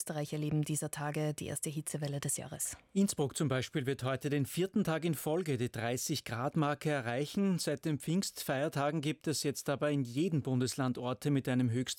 Österreich erleben dieser Tage die erste Hitzewelle des Jahres. Innsbruck zum Beispiel wird heute den 4. Tag in Folge die 30-Grad-Marke erreichen. Seit den Pfingstfeiertagen gibt es jetzt aber in jedem Bundesland Orte mit einem Höchstwert